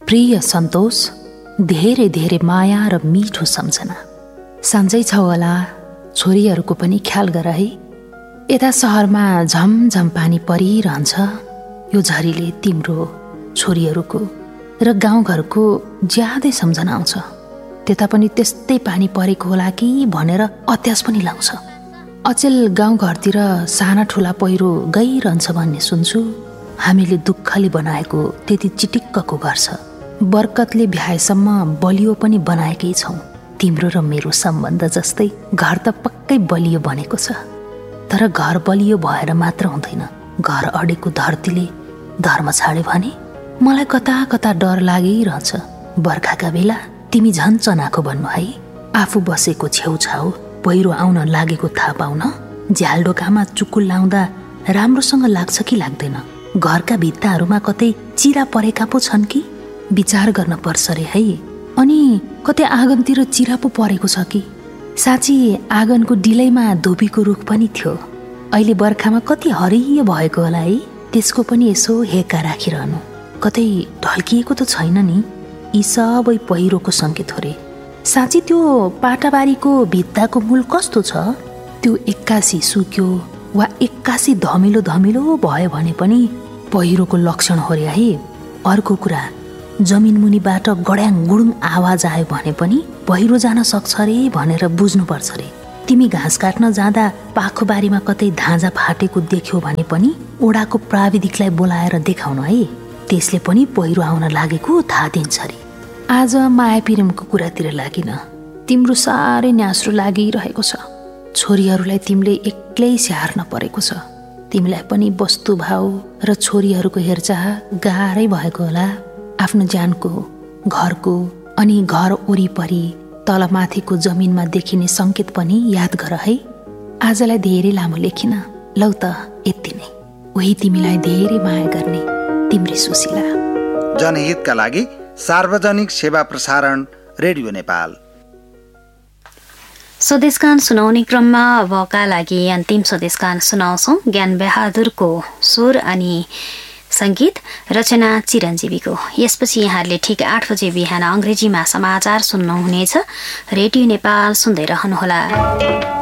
प्रिय सन्तोष, धेरै धेरै माया र मिठो सम्झना। सन्चै छौ होला, छोरीहरूको पनि ख्याल गर है। यता सहरमा झमझम पानी परिरहन्छ। यो झरीले तिम्रो, छोरीहरूको र गाउँघरको ज्यादै सम्झना आउँछ। त्यता पनि त्यस्तै पानी परेको होला कि भनेर अत्यास पनि लाउँछ। अचेल गाउँघरतिर साना ठुला पहिरो गइरहन्छ भन्ने सुन्छु। हामीले दुःखले बनाएको त्यति चिटिक्कको घर छ। बरकतले भ्याएसम्म बलियो पनि बनाएकै छौँ। तिम्रो र मेरो सम्बन्ध जस्तै घर त पक्कै बलियो बनेको छ। तर घर बलियो भएर मात्र हुँदैन, घर अडेको धरतीले धर्म छाड्यो भने। मलाई कता कता डर लागिरहन्छ। बर्खाका बेला तिमी झन् चनाखो बन्नु है। आफू बसेको छेउछाउ पहिरो आउन लागेको थाहा पाउन झ्यालडोकामा चुकुल लाउँदा राम्रोसँग लाग्छ कि लाग्दैन? घरका भित्ताहरूमा कतै चिरा परेका पो छन् कि? विचार गर्न पर्छ रे है। अनि कतै आँगनतिर चिरा पो परेको छ कि? साँच्ची आँगनको डिलैमा धोबीको रुख पनि थियो। अहिले बर्खामा कति हरियो भएको होला है। त्यसको पनि यसो हेका राखिरहनु। कतै ढल्किएको त छैन नि? यी सबै पहिरोको सङ्केत हो रे। साँच्ची त्यो पाटाबारीको भित्ताको मूल कस्तो छ? त्यो एक्कासी सुक्यो वा एक्कासी धमिलो धमिलो भयो भने पनि पहिरोको लक्षण हो रे है। अर्को कुरा, जमिन मुनिबाट गड्याङ गुडुङ आवाज आयो भने पनि पहिरो जान सक्छ रे भनेर बुझ्नुपर्छ रे। तिमी घाँस काट्न जाँदा पाखो बारीमा कतै धाँजा फाटेको देख्यो भने पनि ओडाको प्राविधिकलाई बोलाएर देखाउन है। त्यसले पनि पहिरो आउन लागेको थाहा दिन्छ रे। आज माया प्रेमको कुरातिर लागिन। तिम्रो साह्रै न्यास्रो लागिरहेको छ। छोरीहरूलाई तिमीले एक्लै स्याहार्न परेको छ। तिमीलाई पनि वस्तुभाव र छोरीहरूको हेरचाह गाह्रै भएको होला। आफ्नो ज्यानको, घरको अनि घर वरिपरि तलमाथिको जमिनमा देखिने सङ्केत पनि याद गर है। आजलाई धेरै लामो लेखिन। लौ त यति नै। उही तिमीलाई धेरै माया गर्ने तिम्री सुशीला। जनहितका लागि सार्वजनिक सेवा प्रसारण रेडियो नेपाल। स्वदेशगान सुनाउने क्रममा अबका लागि अन्तिम स्वदेशगान सुनाउँछौँ। ज्ञान बहादुरको स्वर अनि सङ्गीत, रचना चिरञ्जीवीको। यसपछि यहाँहरूले ठिक 8 बजे बिहान अङ्ग्रेजीमा समाचार सुन्नुहुनेछ। रेडियो नेपाल सुन्दै रहनुहोला।